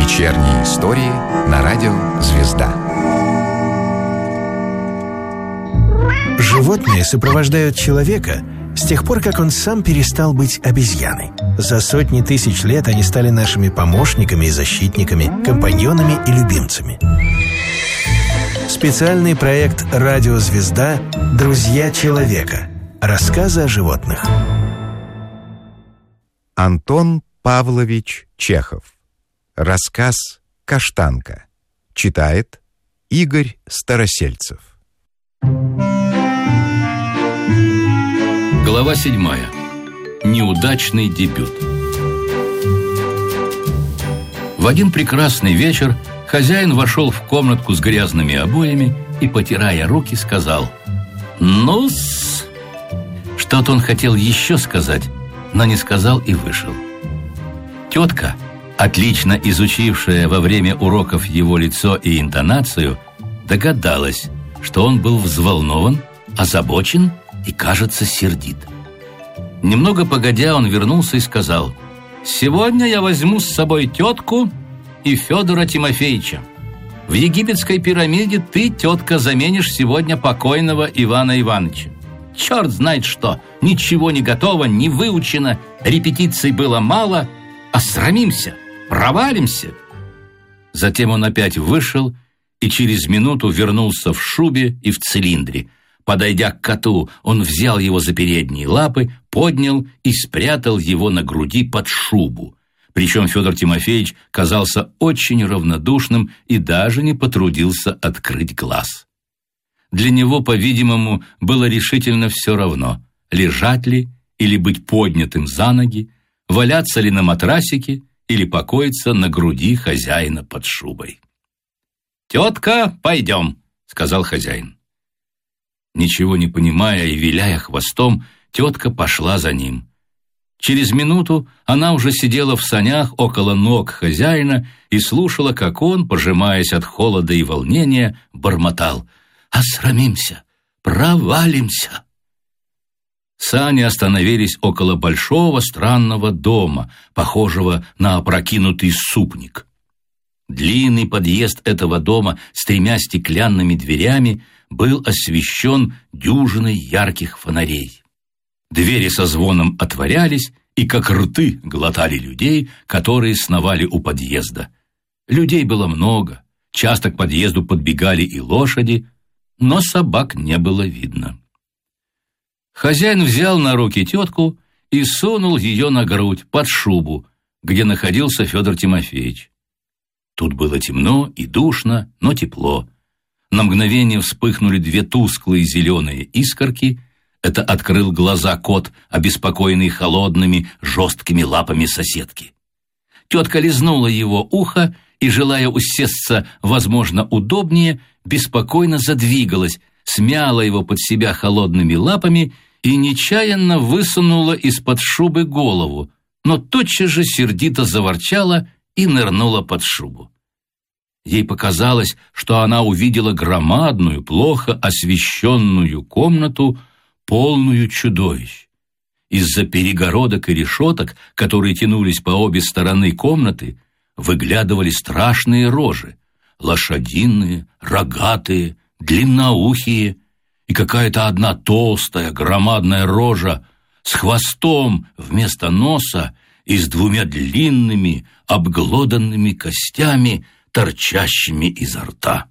Вечерние истории на радио «Звезда». Животные сопровождают человека с тех пор, как он сам перестал быть обезьяной. За сотни тысяч лет они стали нашими помощниками и защитниками, компаньонами и любимцами. Специальный проект «Радио Звезда. Друзья человека». Рассказы о животных. Антон Павлович Чехов. Рассказ «Каштанка». Читает Игорь Старосельцев. Глава 7. Неудачный дебют. В один прекрасный вечер хозяин вошел в комнатку с грязными обоями и, потирая руки, сказал: «Ну-с». Что-то он хотел еще сказать, но не сказал и вышел. Тетка, отлично изучившая во время уроков его лицо и интонацию, догадалась, что он был взволнован, озабочен и, кажется, сердит. Немного погодя, он вернулся и сказал: «Сегодня я возьму с собой тетку и Федора Тимофеевича. В египетской пирамиде ты, тетка, заменишь сегодня покойного Ивана Ивановича. Черт знает что, ничего не готово, не выучено, репетиций было мало, а срамимся, провалимся». Затем он опять вышел и через минуту вернулся в шубе и в цилиндре. Подойдя к коту, он взял его за передние лапы, поднял и спрятал его на груди под шубу. Причем Федор Тимофеевич казался очень равнодушным и даже не потрудился открыть глаз. Для него, по-видимому, было решительно все равно, лежать ли или быть поднятым за ноги, валяться ли на матрасике или покоиться на груди хозяина под шубой. «Тетка, пойдем», — сказал хозяин. Ничего не понимая и виляя хвостом, тетка пошла за ним. Через минуту она уже сидела в санях около ног хозяина и слушала, как он, пожимаясь от холода и волнения, бормотал: «Осрамимся, провалимся». Сани остановились около большого странного дома, похожего на опрокинутый супник. Длинный подъезд этого дома с 3 стеклянными дверями был освещен дюжиной ярких фонарей. Двери со звоном отворялись и как рты глотали людей, которые сновали у подъезда. Людей было много, часто к подъезду подбегали и лошади, но собак не было видно. Хозяин взял на руки тетку и сунул ее на грудь, под шубу, где находился Федор Тимофеевич. Тут было темно и душно, но тепло. На мгновение вспыхнули 2 тусклые зеленые искорки. Это открыл глаза кот, обеспокоенный холодными, жесткими лапами соседки. Тетка лизнула его ухо и, желая усесться, возможно, удобнее, беспокойно задвигалась, смяла его под себя холодными лапами и нечаянно высунула из-под шубы голову, но тотчас же сердито заворчала и нырнула под шубу. Ей показалось, что она увидела громадную, плохо освещенную комнату, полную чудовищ. Из-за перегородок и решеток, которые тянулись по обе стороны комнаты, выглядывали страшные рожи, лошадиные, рогатые, длинноухие, и какая-то одна толстая, громадная рожа с хвостом вместо носа и с 2 длинными, обглоданными костями, торчащими изо рта.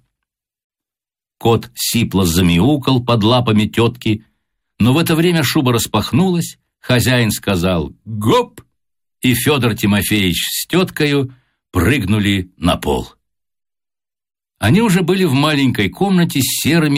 Кот сипло замяукал под лапами тетки, но в это время шуба распахнулась, хозяин сказал «Гоп!», и Федор Тимофеевич с теткою прыгнули на пол. Они уже были в маленькой комнате с серыми